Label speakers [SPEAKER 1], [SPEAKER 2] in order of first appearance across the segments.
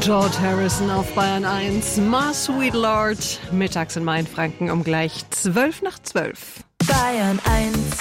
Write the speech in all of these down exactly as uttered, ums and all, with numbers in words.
[SPEAKER 1] George Harrison auf Bayern eins, My Sweet Lord, mittags in Mainfranken um gleich zwölf nach zwölf.
[SPEAKER 2] Bayern eins.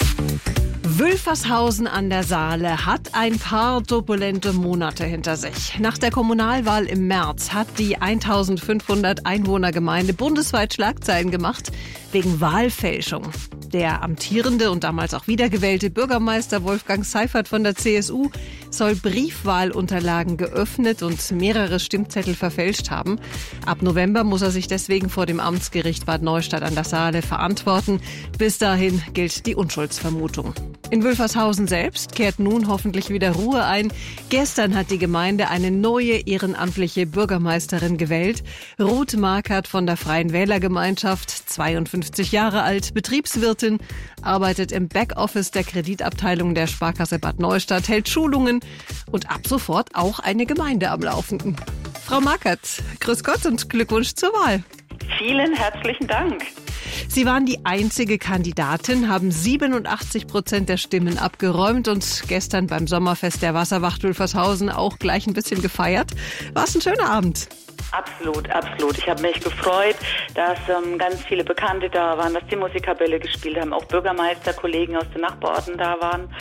[SPEAKER 1] Wülfershausen an der Saale hat ein paar turbulente Monate hinter sich. Nach der Kommunalwahl im März hat die eintausendfünfhundert Einwohnergemeinde bundesweit Schlagzeilen gemacht wegen Wahlfälschung. Der amtierende und damals auch wiedergewählte Bürgermeister Wolfgang Seifert von der C S U soll Briefwahlunterlagen geöffnet und mehrere Stimmzettel verfälscht haben. Ab November muss er sich deswegen vor dem Amtsgericht Bad Neustadt an der Saale verantworten. Bis dahin gilt die Unschuldsvermutung. In Wülfershausen selbst kehrt nun hoffentlich wieder Ruhe ein. Gestern hat die Gemeinde eine neue ehrenamtliche Bürgermeisterin gewählt. Ruth Markert von der Freien Wählergemeinschaft, zweiundfünfzig Jahre alt, Betriebswirtin, arbeitet im Backoffice der Kreditabteilung der Sparkasse Bad Neustadt, hält Schulungen und ab sofort auch eine Gemeinde am Laufenden. Frau Markert, grüß Gott und Glückwunsch zur Wahl.
[SPEAKER 3] Vielen herzlichen Dank.
[SPEAKER 1] Sie waren die einzige Kandidatin, haben siebenundachtzig Prozent der Stimmen abgeräumt und gestern beim Sommerfest der Wasserwacht Wülfershausen auch gleich ein bisschen gefeiert. War es ein schöner Abend?
[SPEAKER 3] Absolut, absolut. Ich habe mich gefreut, dass ähm, ganz viele Bekannte da waren, dass die Musikkapelle gespielt haben, auch Bürgermeisterkollegen aus den Nachbarorten da waren.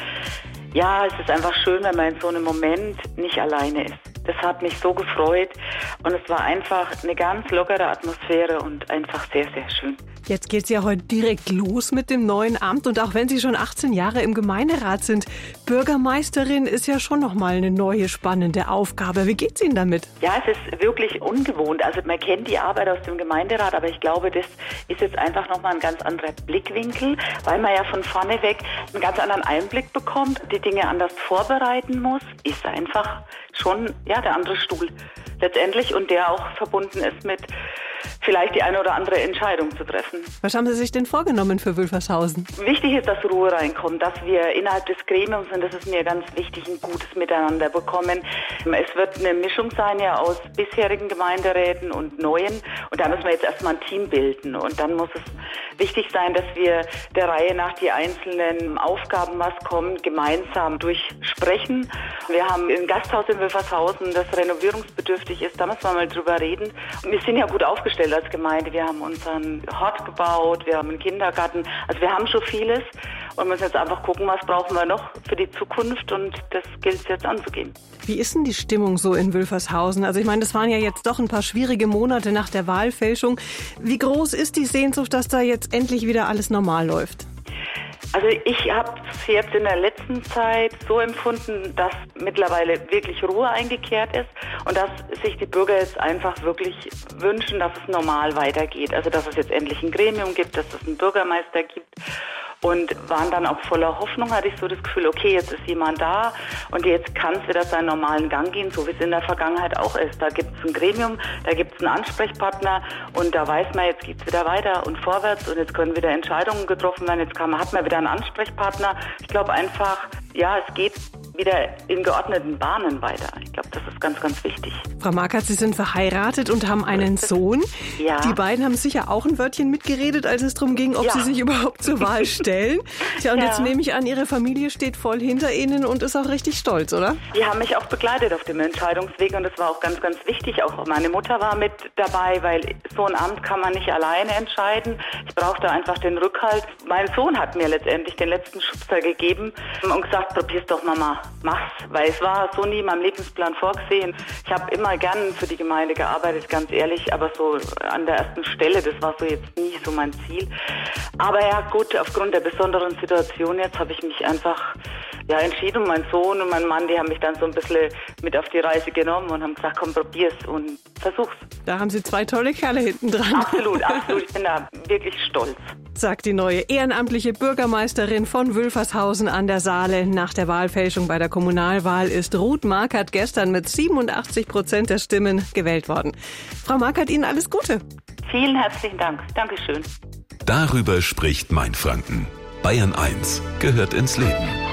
[SPEAKER 3] Ja, es ist einfach schön, wenn man in so einem Moment nicht alleine ist. Das hat mich so gefreut und es war einfach eine ganz lockere Atmosphäre und einfach sehr, sehr schön.
[SPEAKER 1] Jetzt geht's ja heute direkt los mit dem neuen Amt und auch wenn Sie schon achtzehn Jahre im Gemeinderat sind, Bürgermeisterin ist ja schon nochmal eine neue spannende Aufgabe. Wie geht's Ihnen damit?
[SPEAKER 3] Ja, es ist wirklich ungewohnt. Also man kennt die Arbeit aus dem Gemeinderat, aber ich glaube, das ist jetzt einfach nochmal ein ganz anderer Blickwinkel, weil man ja von vorne weg einen ganz anderen Einblick bekommt, die Dinge anders vorbereiten muss, ist einfach schon ja der andere Stuhl letztendlich und der auch verbunden ist mit vielleicht die eine oder andere Entscheidung zu treffen.
[SPEAKER 1] Was haben Sie sich denn vorgenommen für Wülfershausen?
[SPEAKER 3] Wichtig ist, dass Ruhe reinkommt, dass wir innerhalb des Gremiums, und das ist mir ganz wichtig, ein gutes Miteinander bekommen. Es wird eine Mischung sein ja aus bisherigen Gemeinderäten und neuen und da müssen wir jetzt erstmal ein Team bilden und dann muss es wichtig sein, dass wir der Reihe nach die einzelnen Aufgaben, was kommt, gemeinsam durchsprechen. Wir haben ein Gasthaus in Wülfershausen, das renovierungsbedürftig ist, da müssen wir mal drüber reden. Und wir sind ja gut aufgestellt als Gemeinde. Wir haben unseren Hort gebaut, wir haben einen Kindergarten. Also wir haben schon vieles und müssen jetzt einfach gucken, was brauchen wir noch für die Zukunft und das gilt es jetzt anzugehen.
[SPEAKER 1] Wie ist denn die Stimmung so in Wülfershausen? Also ich meine, das waren ja jetzt doch ein paar schwierige Monate nach der Wahlfälschung. Wie groß ist die Sehnsucht, dass da jetzt endlich wieder alles normal läuft?
[SPEAKER 3] Also ich habe es jetzt in der letzten Zeit so empfunden, dass mittlerweile wirklich Ruhe eingekehrt ist und dass sich die Bürger jetzt einfach wirklich wünschen, dass es normal weitergeht. Also dass es jetzt endlich ein Gremium gibt, dass es einen Bürgermeister gibt. Und waren dann auch voller Hoffnung, hatte ich so das Gefühl, okay, jetzt ist jemand da und jetzt kann es wieder seinen normalen Gang gehen, so wie es in der Vergangenheit auch ist. Da gibt es ein Gremium, da gibt es einen Ansprechpartner und da weiß man, jetzt geht es wieder weiter und vorwärts und jetzt können wieder Entscheidungen getroffen werden, jetzt kann man, hat man wieder einen Ansprechpartner. Ich glaube einfach, ja, es geht wieder in geordneten Bahnen weiter. Ich glaube, das ist ganz, ganz wichtig.
[SPEAKER 1] Frau Markert, Sie sind verheiratet und haben einen Sohn.
[SPEAKER 3] Ja.
[SPEAKER 1] Die beiden haben sicher auch ein Wörtchen mitgeredet, als es darum ging, ob
[SPEAKER 3] ja.
[SPEAKER 1] sie sich überhaupt zur Wahl stellen. Tja, und ja. jetzt nehme ich an, Ihre Familie steht voll hinter Ihnen und ist auch richtig stolz, oder?
[SPEAKER 3] Die haben mich auch begleitet auf dem Entscheidungsweg und das war auch ganz, ganz wichtig. Auch meine Mutter war mit dabei, weil so ein Amt kann man nicht alleine entscheiden. Ich brauchte einfach den Rückhalt. Mein Sohn hat mir letztendlich den letzten Schubser gegeben und gesagt, probier's doch, Mama. Mach's, weil es war so nie in meinem Lebensplan vorgesehen. Ich habe immer gern für die Gemeinde gearbeitet, ganz ehrlich, aber so an der ersten Stelle, das war so jetzt nie so mein Ziel. Aber ja gut, aufgrund der besonderen Situation jetzt habe ich mich einfach ja, entschieden und mein Sohn und mein Mann, die haben mich dann so ein bisschen mit auf die Reise genommen und haben gesagt, komm, probier's und versuch's.
[SPEAKER 1] Da haben Sie zwei tolle Kerle hinten dran.
[SPEAKER 3] Absolut, absolut. Ich bin da wirklich stolz.
[SPEAKER 1] Sagt die neue ehrenamtliche Bürgermeisterin von Wülfershausen an der Saale. Nach der Wahlfälschung bei der Kommunalwahl ist Ruth Markert gestern mit siebenundachtzig Prozent der Stimmen gewählt worden. Frau Markert, Ihnen alles Gute.
[SPEAKER 3] Vielen herzlichen Dank. Dankeschön.
[SPEAKER 4] Darüber spricht Mainfranken. Bayern eins gehört ins Leben.